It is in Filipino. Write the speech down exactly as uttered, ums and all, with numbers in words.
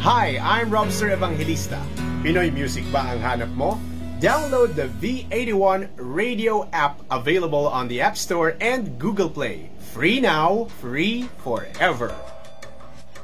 Hi, I'm Robster Evangelista. Pinoy music ba ang hanap mo? Download the V eighty-one Radio app available on the App Store and Google Play. Free now, free forever.